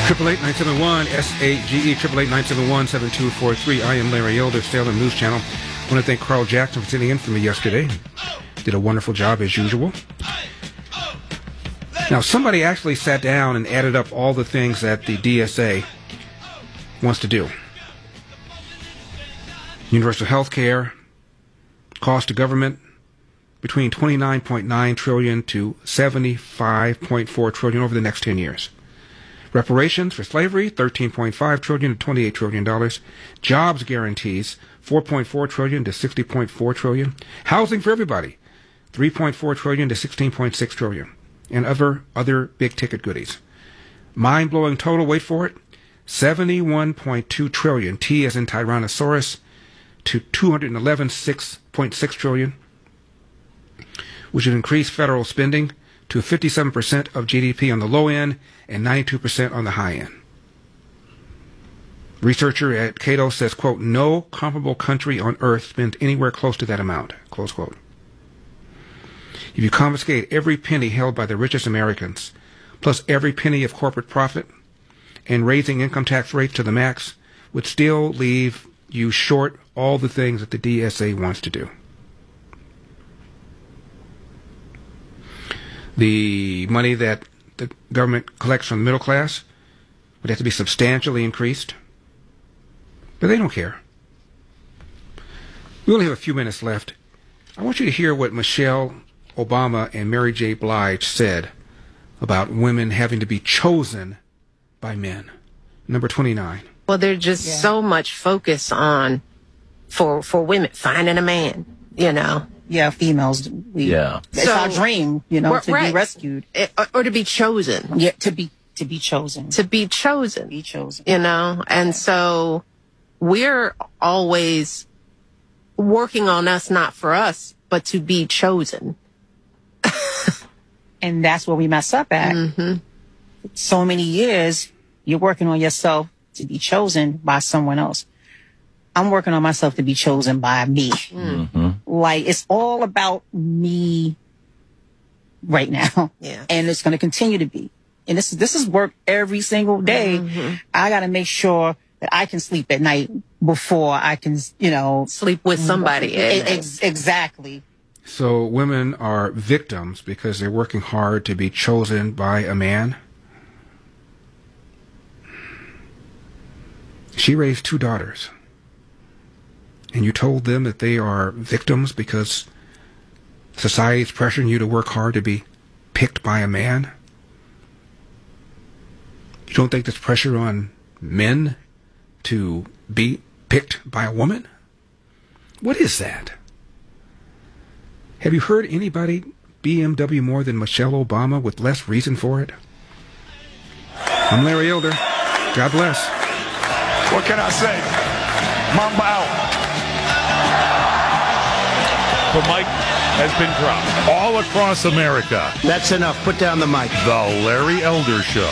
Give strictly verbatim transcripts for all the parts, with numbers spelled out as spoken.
Triple eight nine seven one S A G E triple eight nine seven one seven two four three. I am Larry Elder, Salem News Channel. I want to thank Carl Jackson for sitting in for me yesterday. Did a wonderful job as usual. Now, somebody actually sat down and added up all the things that the D S A wants to do. Universal health care, cost to government, between twenty-nine point nine trillion dollars to seventy-five point four trillion dollars over the next ten years. Reparations for slavery, thirteen point five trillion dollars to twenty-eight trillion dollars. Jobs guarantees, four point four trillion dollars to sixty point four trillion dollars. Housing for everybody, three point four trillion dollars to sixteen point six trillion dollars. And other, other big-ticket goodies. Mind-blowing total, wait for it, seventy-one point two trillion dollars, T as in Tyrannosaurus, to two hundred eleven point six trillion dollars, which would increase federal spending to fifty-seven percent of G D P on the low end and ninety-two percent on the high end. Researcher at Cato says, quote, no comparable country on earth spends anywhere close to that amount, close quote. If you confiscate every penny held by the richest Americans, plus every penny of corporate profit, and raising income tax rates to the max, would still leave you short all the things that the D S A wants to do. The money that the government collects from the middle class would have to be substantially increased. But they don't care. We only have a few minutes left. I want you to hear what Michelle Obama and Mary J. Blige said about women having to be chosen by men. Number twenty-nine. Well, there's just yeah. so much focus on, for for women, finding a man, you know. Yeah, females, we, yeah. it's so, our dream, you know, to right. be rescued. It, or, or to be chosen. Yeah, to be to be chosen. To be chosen. To be chosen. You know, and so we're always working on us, not for us, but to be chosen. And that's where we mess up at. Mm-hmm. So many years, you're working on yourself to be chosen by someone else. I'm working on myself to be chosen by me. Mm-hmm. Like, it's all about me right now. Yeah. And it's going to continue to be. And this, this is work every single day. Mm-hmm. I got to make sure that I can sleep at night before I can, you know. Sleep with somebody. Ex- exactly. So women are victims because they're working hard to be chosen by a man. She raised two daughters. And you told them that they are victims because society is pressuring you to work hard to be picked by a man? You don't think there's pressure on men to be picked by a woman? What is that? Have you heard anybody B M W more than Michelle Obama with less reason for it? I'm Larry Elder. God bless. What can I say? Mamba out. The mic has been dropped all across America. That's enough. Put down the mic. The Larry Elder Show.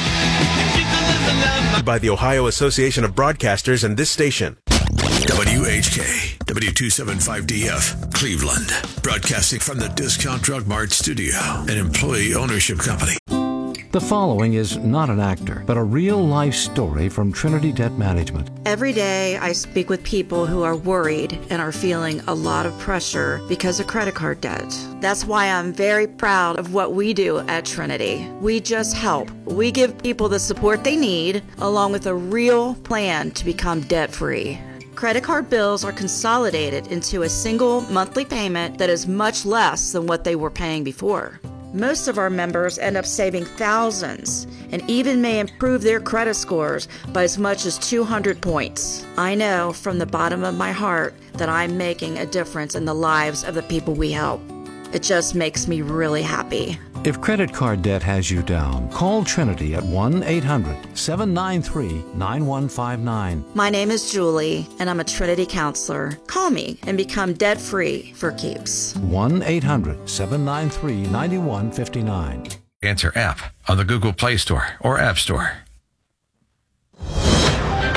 By the Ohio Association of Broadcasters and this station. W H K, W two seventy-five D F, Cleveland. Broadcasting from the Discount Drug Mart studio, an employee ownership company. The following is not an actor, but a real-life story from Trinity Debt Management. Every day, I speak with people who are worried and are feeling a lot of pressure because of credit card debt. That's why I'm very proud of what we do at Trinity. We just help. We give people the support they need, along with a real plan to become debt-free. Credit card bills are consolidated into a single monthly payment that is much less than what they were paying before. Most of our members end up saving thousands and even may improve their credit scores by as much as two hundred points. I know from the bottom of my heart that I'm making a difference in the lives of the people we help. It just makes me really happy. If credit card debt has you down, call Trinity at one eight hundred seven nine three nine one five nine. My name is Julie, and I'm a Trinity counselor. Call me and become debt-free for keeps. one eight hundred seven nine three nine one five nine. Answer app on the Google Play Store or App Store.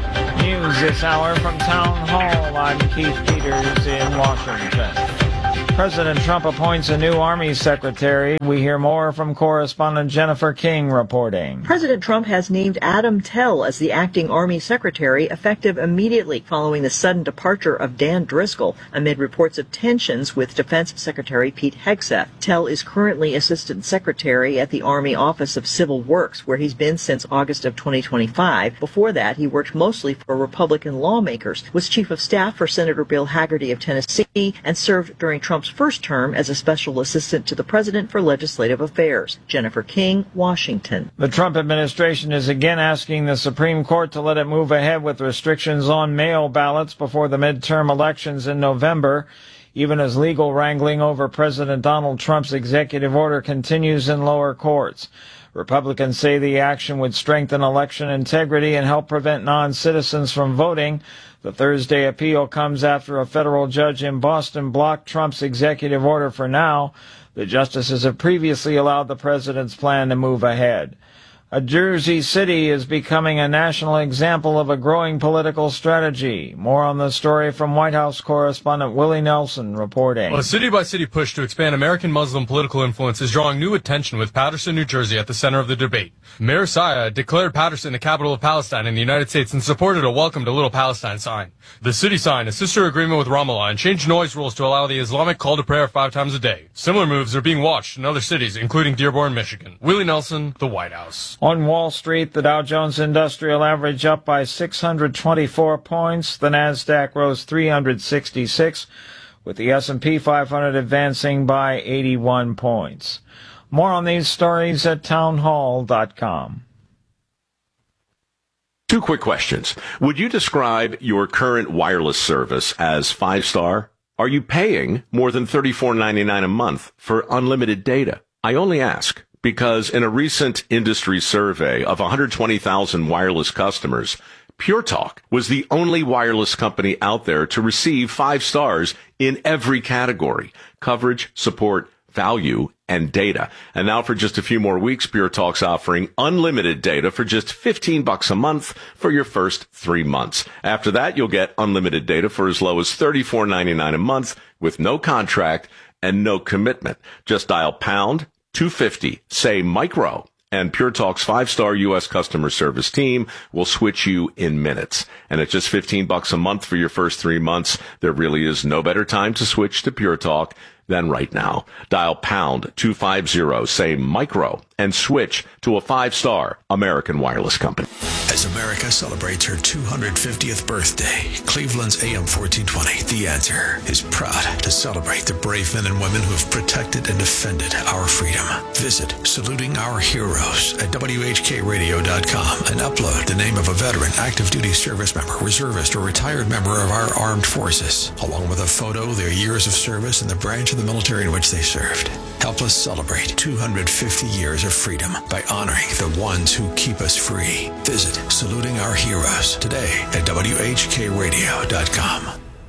News this hour from Town Hall. I'm Keith Peters in Washington. President Trump appoints a new Army secretary. We hear more from correspondent Jennifer King reporting. President Trump has named Adam Tell as the acting Army secretary, effective immediately following the sudden departure of Dan Driscoll amid reports of tensions with Defense Secretary Pete Hegseth. Tell is currently assistant secretary at the Army Office of Civil Works, where he's been since August of twenty twenty-five. Before that, he worked mostly for Republican lawmakers, was chief of staff for Senator Bill Hagerty of Tennessee, and served during Trump's first term as a special assistant to the president for legislative affairs. Jennifer King, Washington. The Trump administration is again asking the Supreme Court to let it move ahead with restrictions on mail ballots before the midterm elections in November, even as legal wrangling over President Donald Trump's executive order continues in lower courts. Republicans say the action would strengthen election integrity and help prevent non-citizens from voting. The Thursday appeal comes after a federal judge in Boston blocked Trump's executive order for now. The justices have previously allowed the president's plan to move ahead. A Jersey City is becoming a national example of a growing political strategy. More on the story from White House correspondent Willie Nelson reporting. Well, a city-by-city push to expand American Muslim political influence is drawing new attention, with Paterson, New Jersey at the center of the debate. Mayor Saya declared Paterson the capital of Palestine in the United States and supported a Welcome to Little Palestine sign. The city signed a sister agreement with Ramallah and changed noise rules to allow the Islamic call to prayer five times a day. Similar moves are being watched in other cities, including Dearborn, Michigan. Willie Nelson, the White House. On Wall Street, the Dow Jones Industrial Average up by six hundred twenty-four points. The Nasdaq rose three hundred sixty-six, with the S and P five hundred advancing by eighty-one points. More on these stories at townhall dot com. Two quick questions. Would you describe your current wireless service as five-star? Are you paying more than thirty-four ninety-nine a month for unlimited data? I only ask because in a recent industry survey of one hundred twenty thousand wireless customers, Pure Talk was the only wireless company out there to receive five stars in every category: coverage, support, value, and data. And now for just a few more weeks, Pure Talk's offering unlimited data for just fifteen bucks a month for your first three months. After that, you'll get unlimited data for as low as thirty-four ninety-nine a month with no contract and no commitment. Just dial pound two fifty, say micro, and Pure Talk's five-star U S customer service team will switch you in minutes. And at just fifteen bucks a month for your first three months, there really is no better time to switch to Pure Talk than right now. Dial pound two fifty, say micro, and switch to a five-star American wireless company. As America celebrates her two hundred fiftieth birthday, Cleveland's A M fourteen twenty, The Answer, is proud to celebrate the brave men and women who have protected and defended our freedom. Visit Saluting Our Heroes at W H K radio dot com and upload the name of a veteran, active duty service member, reservist, or retired member of our armed forces, along with a photo, their years of service, and the branch of the military in which they served. Help us celebrate two hundred fifty years of freedom by honoring the ones who keep us free. Visit Saluting Our Heroes today at W H K radio dot com.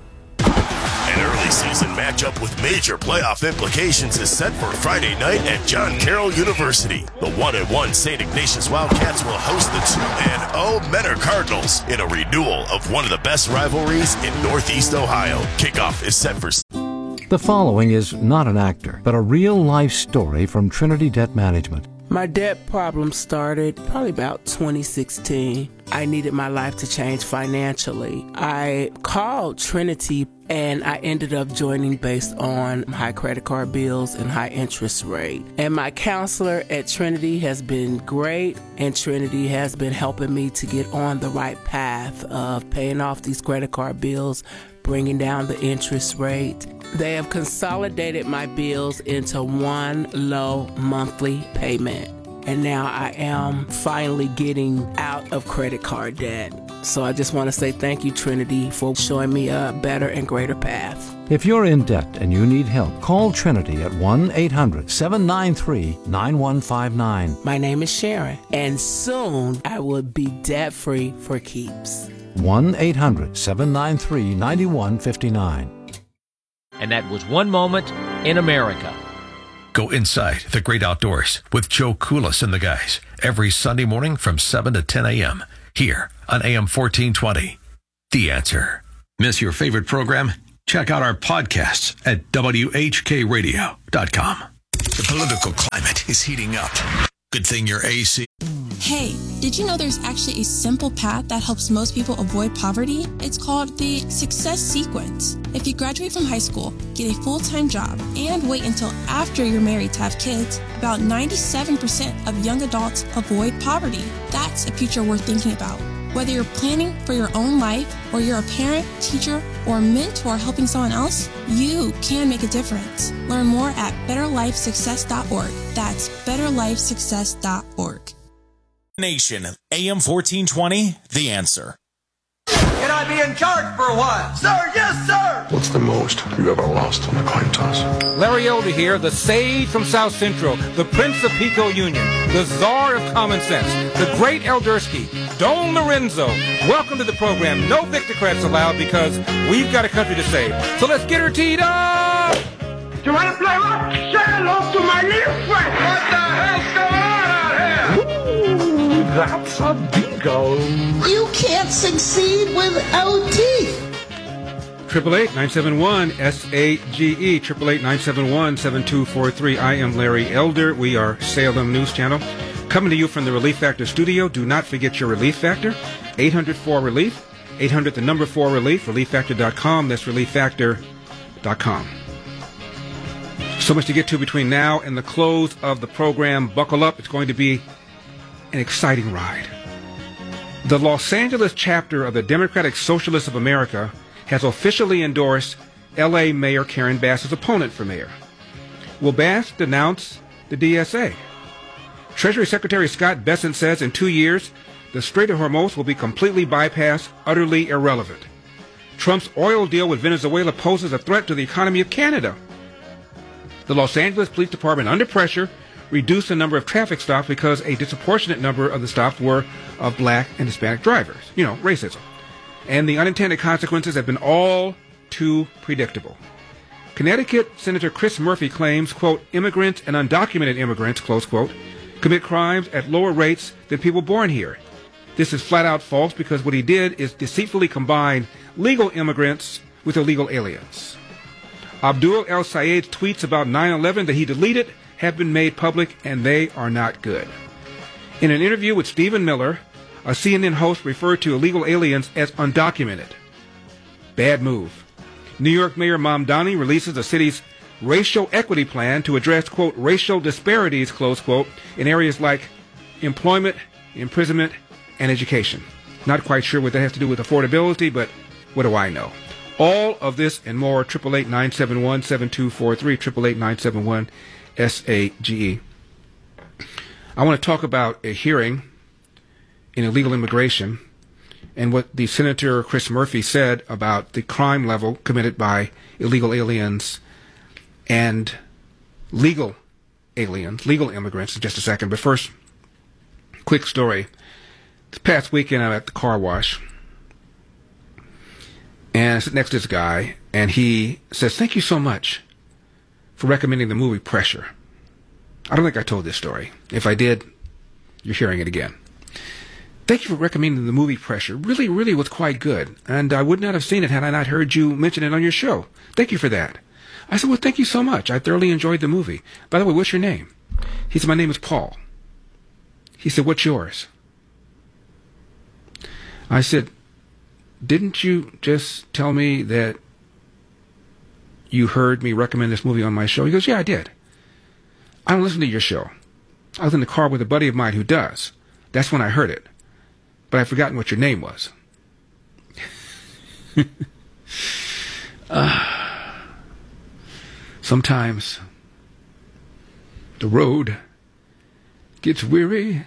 An early season matchup with major playoff implications is set for Friday night at John Carroll University. The one and one Saint Ignatius Wildcats will host the two and oh Menor Cardinals in a renewal of one of the best rivalries in Northeast Ohio. Kickoff is set for... The following is not an actor, but a real-life story from Trinity Debt Management. My debt problem started probably about twenty sixteen. I needed my life to change financially. I called Trinity and I ended up joining based on high credit card bills and high interest rate. And my counselor at Trinity has been great, and Trinity has been helping me to get on the right path of paying off these credit card bills, bringing down the interest rate. They have consolidated my bills into one low monthly payment. And now I am finally getting out of credit card debt. So I just want to say thank you, Trinity, for showing me a better and greater path. If you're in debt and you need help, call Trinity at one eight hundred seven nine three nine one five nine. My name is Sharon, and soon I will be debt-free for keeps. one eight hundred seven nine three nine one five nine. And that was One Moment in America. Go inside the great outdoors with Joe Koulis and the guys every Sunday morning from seven to ten a.m. here on A M fourteen twenty. The Answer. Miss your favorite program? Check out our podcasts at W H K radio dot com. The political climate is heating up. Good thing you're A C. Hey, did you know there's actually a simple path that helps most people avoid poverty? It's called the Success Sequence. If you graduate from high school, get a full-time job, and wait until after you're married to have kids, about ninety-seven percent of young adults avoid poverty. That's a future worth thinking about. Whether you're planning for your own life, or you're a parent, teacher, or mentor helping someone else, you can make a difference. Learn more at better life success dot org. That's better life success dot org. Nation, A M fourteen twenty, The Answer. Can I be in charge for a while? Sir, yes, sir! What's the most you ever lost on a coin toss? Larry Elder here, the sage from South Central, the Prince of Pico Union, the czar of common sense, the great Eldersky, Don Lorenzo. Welcome to the program. No Victocrats allowed because we've got a country to save. So let's get her teed up! You want to play what? Say hello to my little friend! What the hell's going on out here? Ooh, that's a bingo. You can't succeed without teeth. Triple eight nine seven one S A G E. Triple eight nine seven one seven two four three. I am Larry Elder. We are Salem News Channel. Coming to you from the Relief Factor studio. Do not forget your Relief Factor. eight hundred four relief. eight hundred the number four relief. relief factor dot com. That's relief factor dot com. So much to get to between now and the close of the program. Buckle up. It's going to be an exciting ride. The Los Angeles chapter of the Democratic Socialists of America has officially endorsed L A Mayor Karen Bass's opponent for mayor. Will Bass denounce the D S A? Treasury Secretary Scott Bessent says in two years, the Strait of Hormuz will be completely bypassed, utterly irrelevant. Trump's oil deal with Venezuela poses a threat to the economy of Canada. The Los Angeles Police Department, under pressure, reduced the number of traffic stops because a disproportionate number of the stops were of black and Hispanic drivers. You know, racism. And the unintended consequences have been all too predictable. Connecticut Senator Chris Murphy claims, quote, immigrants and undocumented immigrants, close quote, commit crimes at lower rates than people born here. This is flat out false because what he did is deceitfully combine legal immigrants with illegal aliens. Abdul El Sayed's tweets about nine eleven that he deleted have been made public, and they are not good. In an interview with Stephen Miller, a C N N host referred to illegal aliens as undocumented. Bad move. New York Mayor Mamdani releases the city's racial equity plan to address, quote, racial disparities, close quote, in areas like employment, imprisonment, and education. Not quite sure what that has to do with affordability, but what do I know? All of this and more, eight eight eight, nine seven one, seven two four three, eight eight eight, nine seven one, S A G E. I want to talk about a hearing in illegal immigration and what the Senator Chris Murphy said about the crime level committed by illegal aliens and legal aliens, legal immigrants, in just a second. But first, quick story. This past weekend, I'm at the car wash, and I sit next to this guy, and he says, thank you so much for recommending the movie Pressure. I don't think I told this story. If I did, you're hearing it again. Thank you for recommending the movie Pressure. Really, really was quite good, and I would not have seen it had I not heard you mention it on your show. Thank you for that. I said, well, thank you so much. I thoroughly enjoyed the movie. By the way, what's your name? He said, my name is Paul. He said, what's yours? I said, didn't you just tell me that you heard me recommend this movie on my show? He goes, yeah, I did. I don't listen to your show. I was in the car with a buddy of mine who does. That's when I heard it. But I've forgotten what your name was. uh, sometimes the road gets weary.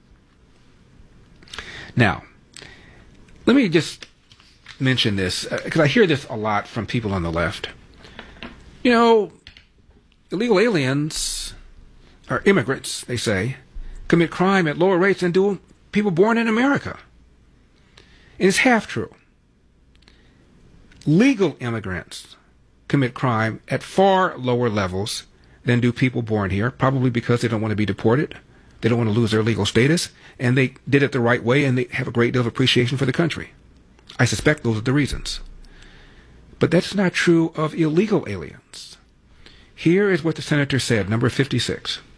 Now, let me just mention this, because uh, I hear this a lot from people on the left. You know, illegal aliens, or immigrants, they say, commit crime at lower rates than do people born in America. And it's half true. Legal immigrants commit crime at far lower levels than do people born here, probably because they don't want to be deported. They don't want to lose their legal status, and they did it the right way, and they have a great deal of appreciation for the country. I suspect those are the reasons. But that's not true of illegal aliens. Here is what the senator said, number fifty-six.